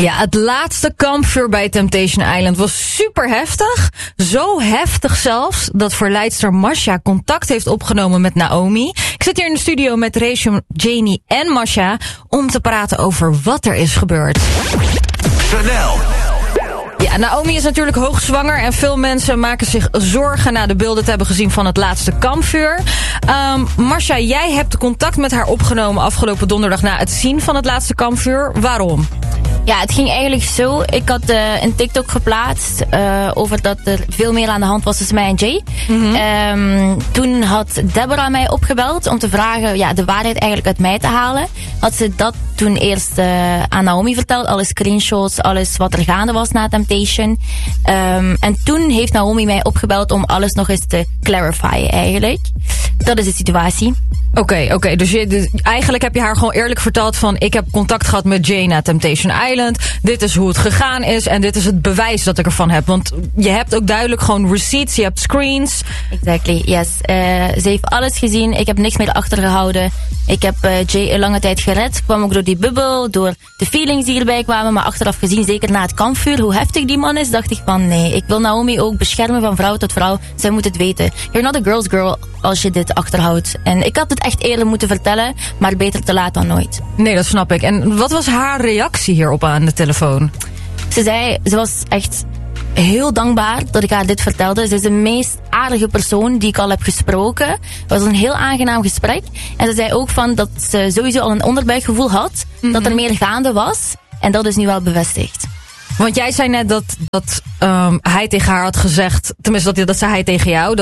Ja, het laatste kampvuur bij Temptation Island was super heftig. Zo heftig zelfs dat verleidster Masha contact heeft opgenomen met Naomi. Ik zit hier in de studio met Rachel, Janie en Masha om te praten over wat er is gebeurd. Chanel. Ja, Naomi is natuurlijk hoogzwanger en veel mensen maken zich zorgen na de beelden te hebben gezien van het laatste kampvuur. Masha, jij hebt contact met haar opgenomen afgelopen donderdag na het zien van het laatste kampvuur. Waarom? Ja, het ging eigenlijk zo. Ik had een TikTok geplaatst over dat er veel meer aan de hand was tussen mij en Jay. Mm-hmm. Toen had Deborah mij opgebeld om te vragen de waarheid eigenlijk uit mij te halen. Had ze dat toen eerst aan Naomi verteld. Alle screenshots, alles wat er gaande was na Temptation. En toen heeft Naomi mij opgebeld om alles nog eens te clarifyen eigenlijk. Dat is de situatie. Oké, dus eigenlijk heb je haar gewoon eerlijk verteld van ik heb contact gehad met Jay na Temptation Island. Dit is hoe het gegaan is en dit is het bewijs dat ik ervan heb. Want je hebt ook duidelijk gewoon receipts, je hebt screens. Exactly, yes. Ze heeft alles gezien, ik heb niks meer achtergehouden. Ik heb Jay een lange tijd gered. Kwam ook door die bubbel, door de feelings die erbij kwamen. Maar achteraf gezien, zeker na het kampvuur, hoe heftig die man is, dacht ik van nee, ik wil Naomi ook beschermen van vrouw tot vrouw. Zij moet het weten. You're not a girl's girl als je dit achterhoudt. En ik had het echt eerder moeten vertellen, maar beter te laat dan nooit. Nee, dat snap ik. En wat was haar reactie hierop aan de telefoon? Ze was echt heel dankbaar dat ik haar dit vertelde. Ze is de meest aardige persoon die ik al heb gesproken. Het was een heel aangenaam gesprek. En ze zei ook van dat ze sowieso al een onderbuikgevoel had. Mm-hmm. Dat er meer gaande was. En dat is nu wel bevestigd. Want jij zei net dat hij tegen haar had gezegd, tenminste dat zei hij tegen jou,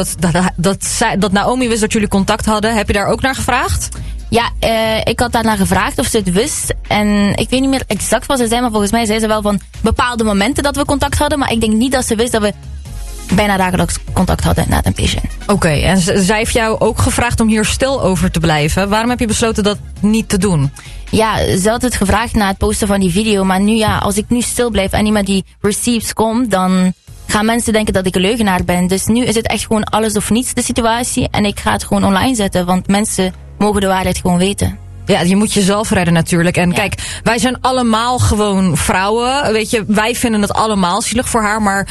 dat Naomi wist dat jullie contact hadden. Heb je daar ook naar gevraagd? Ja, ik had daar naar gevraagd of ze het wist. En ik weet niet meer exact wat ze zei, maar volgens mij zei ze wel van bepaalde momenten dat we contact hadden. Maar ik denk niet dat ze wist dat we bijna dagelijks contact hadden na Temptation. Oké, en zij heeft jou ook gevraagd om hier stil over te blijven. Waarom heb je besloten dat niet te doen? Ja, ze had het gevraagd na het posten van die video. Maar nu als ik nu stil blijf en niet met die receipts kom, dan gaan mensen denken dat ik een leugenaar ben. Dus nu is het echt gewoon alles of niets de situatie. En ik ga het gewoon online zetten, want mensen mogen de waarheid gewoon weten. Ja, je moet jezelf redden natuurlijk. En kijk, wij zijn allemaal gewoon vrouwen. Weet je, wij vinden het allemaal zielig voor haar, maar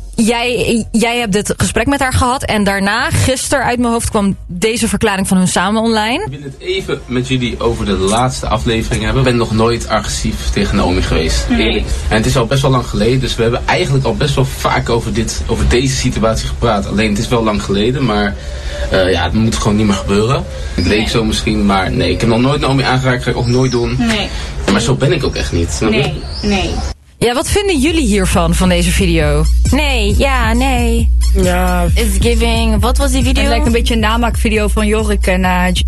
Jij hebt dit gesprek met haar gehad en daarna, gisteren uit mijn hoofd, kwam deze verklaring van hun samen online. Ik wil het even met jullie over de laatste aflevering hebben. Ik ben nog nooit agressief tegen Naomi geweest, eerlijk. En het is al best wel lang geleden, dus we hebben eigenlijk al best wel vaak over deze situatie gepraat. Alleen het is wel lang geleden, maar het moet gewoon niet meer gebeuren. Het leek zo misschien, maar nee, ik heb nog nooit Naomi aangeraakt, ga ik ook nooit doen. Nee. Maar zo ben ik ook echt niet. Nee. Ja, wat vinden jullie hiervan, van deze video? Nee. Ja. It's giving. Wat was die video? Het lijkt een beetje een namaakvideo van Jorik en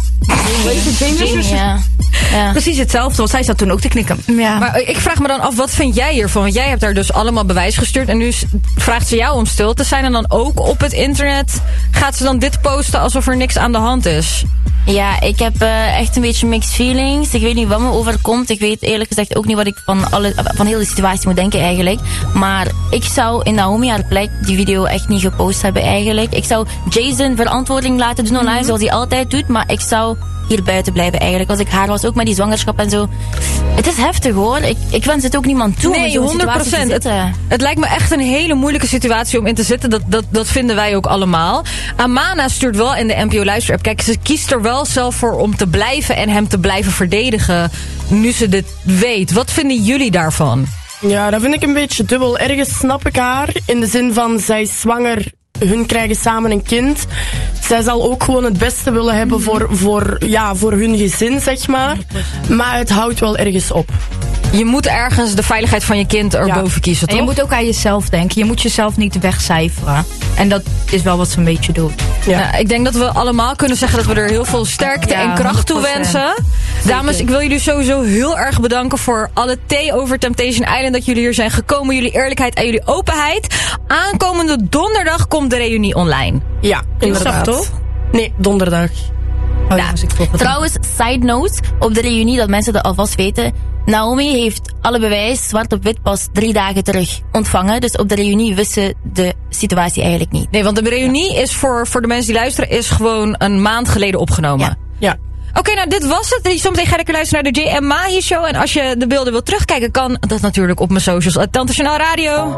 James. Ja. Precies hetzelfde, want zij zat toen ook te knikken. Ja. Maar ik vraag me dan af, wat vind jij hiervan? Want jij hebt daar dus allemaal bewijs gestuurd en nu vraagt ze jou om stil te zijn. En dan ook op het internet gaat ze dan dit posten alsof er niks aan de hand is. Ja, ik heb echt een beetje mixed feelings. Ik weet niet wat me overkomt. Ik weet eerlijk gezegd ook niet wat ik van heel de situatie moet denken eigenlijk. Maar ik zou in Naomi haar plek die video echt niet gepost hebben eigenlijk. Ik zou Jason verantwoording laten doen online zoals hij altijd doet. Maar ik zou hier buiten blijven eigenlijk. Als ik haar was, ook met die zwangerschap en zo. Het is heftig hoor. Ik wens het ook niemand toe. Nee, 100%. Het lijkt me echt een hele moeilijke situatie om in te zitten. Dat vinden wij ook allemaal. Amana stuurt wel in de NPO Luister-app. Kijk, ze kiest er wel zelf voor om te blijven en hem te blijven verdedigen. Nu ze dit weet. Wat vinden jullie daarvan? Ja, dat vind ik een beetje dubbel. Ergens snap ik haar. In de zin van, zij is zwanger. Hun krijgen samen een kind. Zij zal ook gewoon het beste willen hebben voor hun gezin, zeg maar. Maar het houdt wel ergens op. Je moet ergens de veiligheid van je kind erboven kiezen, toch? En je moet ook aan jezelf denken. Je moet jezelf niet wegcijferen. En dat is wel wat ze een beetje doet. Ja. Nou, ik denk dat we allemaal kunnen zeggen dat we er heel veel sterkte en kracht toe wensen. Dames, ik wil jullie sowieso heel erg bedanken voor alle thee over Temptation Island. Dat jullie hier zijn gekomen. Jullie eerlijkheid en jullie openheid. Aankomende donderdag komt de reunie online. Ja, inderdaad. Toch? Nee, donderdag. Trouwens, side note, op de reunie, dat mensen dat alvast weten. Naomi heeft alle bewijs zwart op wit pas 3 dagen terug ontvangen. Dus op de reunie wisten de situatie eigenlijk niet. Nee, want de reunie is voor de mensen die luisteren, is gewoon een maand geleden opgenomen. Ja. Oké, nou dit was het. Zometeen ga je lekker luisteren naar de JM Mahi Show. En als je de beelden wilt terugkijken, kan dat natuurlijk op mijn socials. Tante Chanel Radio.